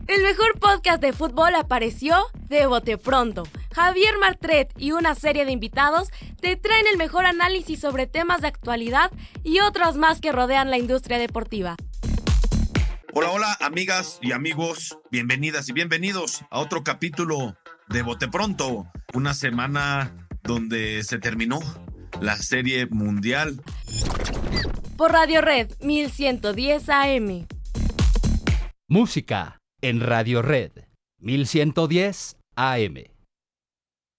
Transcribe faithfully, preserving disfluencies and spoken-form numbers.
El mejor podcast de fútbol apareció de bote pronto. Javier Martret y una serie de invitados te traen el mejor análisis sobre temas de actualidad y otros más que rodean la industria deportiva. Hola, hola, amigas y amigos, bienvenidas y bienvenidos a otro capítulo de Bote Pronto, una semana donde se terminó la Serie Mundial. Por Radio Red mil ciento diez A M. Música en Radio Red mil ciento diez A M.